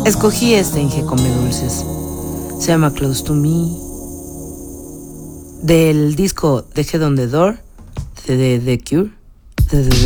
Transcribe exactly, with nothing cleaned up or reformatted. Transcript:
Escogí este Inge Come Dulces. Se llama Close to Me. Del disco The Head on the Door de The Cure. The, the,